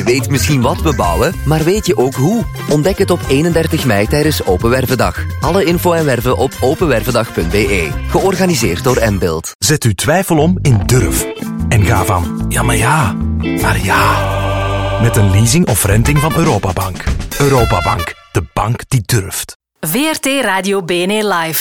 Je weet misschien wat we bouwen, maar weet je ook hoe? Ontdek het op 31 mei tijdens Open Wervendag. Alle info en werven op openwervendag.be. Georganiseerd door Mbuild. Zet uw twijfel om in durf. En ga van ja, maar ja. Met een leasing of renting van Europabank. Europabank, de bank die durft. VRT Radio BNE Live.